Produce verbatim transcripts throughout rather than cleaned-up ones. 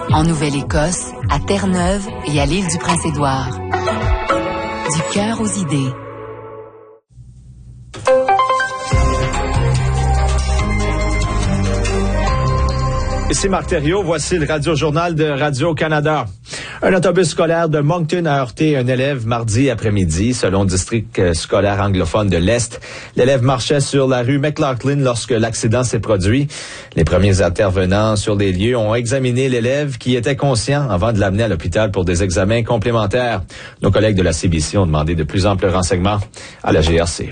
En Nouvelle-Écosse, à Terre-Neuve et à l'île du Prince-Édouard. Du cœur aux idées. Ici Marc Thériault, voici le Radio-Journal de Radio-Canada. Un autobus scolaire de Moncton a heurté un élève mardi après-midi, selon le district scolaire anglophone de l'Est. L'élève marchait sur la rue McLaughlin lorsque l'accident s'est produit. Les premiers intervenants sur les lieux ont examiné l'élève qui était conscient avant de l'amener à l'hôpital pour des examens complémentaires. Nos collègues de la C B C ont demandé de plus amples renseignements à la G R C.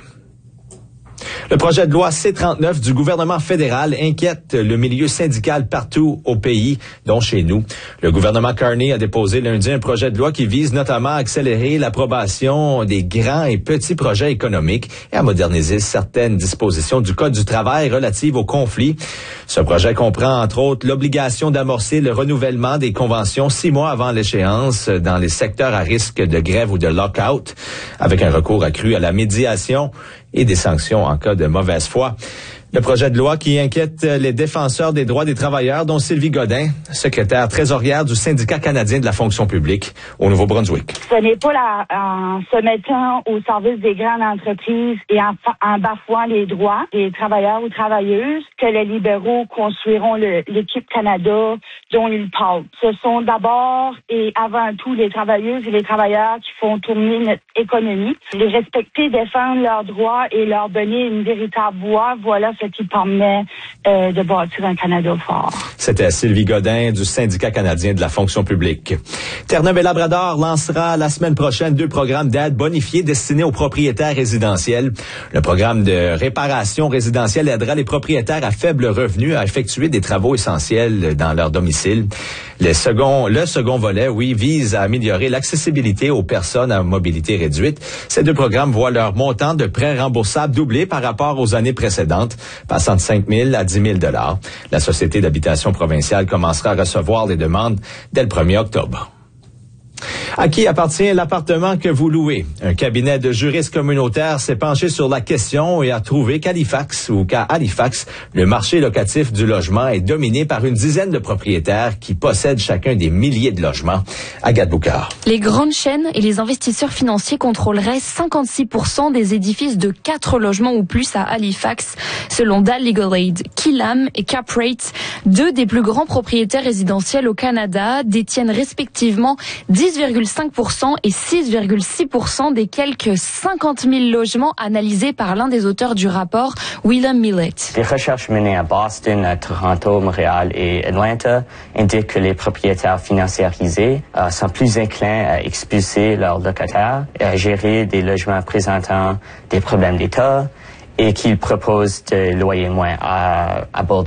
Le projet de loi C trente-neuf du gouvernement fédéral inquiète le milieu syndical partout au pays, dont chez nous. Le gouvernement Carney a déposé lundi un projet de loi qui vise notamment à accélérer l'approbation des grands et petits projets économiques et à moderniser certaines dispositions du Code du travail relatives aux conflits. Ce projet comprend entre autres l'obligation d'amorcer le renouvellement des conventions six mois avant l'échéance dans les secteurs à risque de grève ou de lock-out, avec un recours accru à la médiation et des sanctions en cas de mauvaise foi. Le projet de loi qui inquiète les défenseurs des droits des travailleurs, dont Sylvie Godin, secrétaire trésorière du syndicat canadien de la fonction publique au Nouveau-Brunswick. Ce n'est pas la, en se mettant au service des grandes entreprises et en, en bafouant les droits des travailleurs ou travailleuses que les libéraux construiront le, l'équipe Canada dont ils parlent. Ce sont d'abord et avant tout les travailleuses et les travailleurs qui font tourner notre économie. Les respecter, défendre leurs droits et leur donner une véritable voix, voilà ce qui permet euh, de bâtir un Canada fort. C'était Sylvie Godin du syndicat canadien de la fonction publique. Terre-Neuve et Labrador lancera la semaine prochaine deux programmes d'aide bonifiés destinés aux propriétaires résidentiels. Le programme de réparation résidentielle aidera les propriétaires à faible revenu à effectuer des travaux essentiels dans leur domicile. Le second, le second volet, oui, vise à améliorer l'accessibilité aux personnes à mobilité réduite. Ces deux programmes voient leur montant de prêts remboursables doubler par rapport aux années précédentes, passant de cinq mille à dix mille dollars. La Société d'habitation provinciale commencera à recevoir les demandes dès le premier octobre. À qui appartient l'appartement que vous louez? Un cabinet de juristes communautaires s'est penché sur la question et a trouvé qu'Halifax ou qu'à Halifax, le marché locatif du logement est dominé par une dizaine de propriétaires qui possèdent chacun des milliers de logements. Agathe Boucard. Les grandes chaînes et les investisseurs financiers contrôleraient cinquante-six pour cent des édifices de quatre logements ou plus à Halifax, selon Dal Legal Aid. Killam et Caprate, deux des plus grands propriétaires résidentiels au Canada, détiennent respectivement dix virgule cinq pour cent et six virgule six pour cent des quelques cinquante mille logements analysés par l'un des auteurs du rapport, William Millett. Les recherches menées à Boston, à Toronto, Montréal et Atlanta indiquent que les propriétaires financiarisés euh, sont plus inclins à expulser leurs locataires et à gérer des logements présentant des problèmes d'état et qu'ils proposent des loyers moins abordables.